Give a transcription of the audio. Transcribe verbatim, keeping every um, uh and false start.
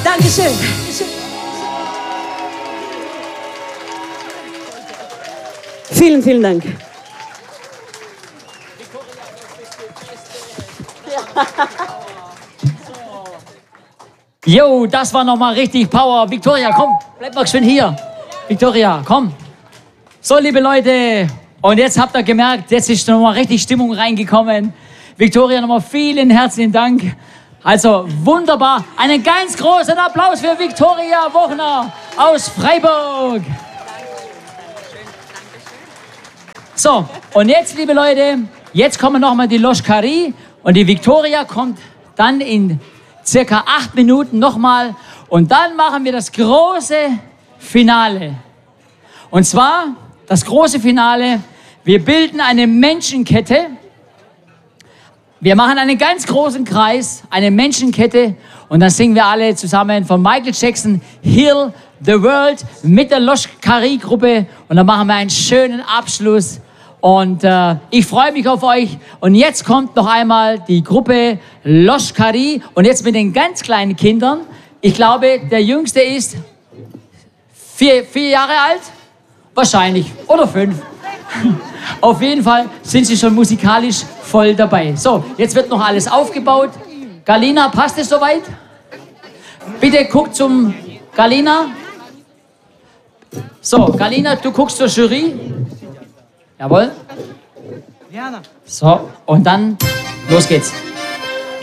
Dankeschön. Vielen, vielen Dank. Jo, das war nochmal richtig Power. Victoria, komm, bleib mal schön hier. Victoria, komm. So, liebe Leute, und jetzt habt ihr gemerkt, jetzt ist nochmal richtig Stimmung reingekommen. Victoria, nochmal vielen herzlichen Dank. Also, wunderbar. Einen ganz großen Applaus für Victoria Wochner aus Freiburg. So, und jetzt, liebe Leute, jetzt kommen nochmal die Loschkari und die Victoria kommt dann in circa acht Minuten nochmal und dann machen wir das große Finale. Und zwar das große Finale, wir bilden eine Menschenkette. Wir machen einen ganz großen Kreis, eine Menschenkette und dann singen wir alle zusammen von Michael Jackson, Heal the World mit der Loschkari-Gruppe und dann machen wir einen schönen Abschluss. Und äh, ich freue mich auf euch. Und jetzt kommt noch einmal die Gruppe Loschkari. Und jetzt mit den ganz kleinen Kindern. Ich glaube, der Jüngste ist vier, vier Jahre alt. Wahrscheinlich. Oder fünf. Auf jeden Fall sind sie schon musikalisch voll dabei. So, jetzt wird noch alles aufgebaut. Galina, passt es soweit? Bitte guck zum Galina. So, Galina, du guckst zur Jury. Jawohl. So, und dann los geht's.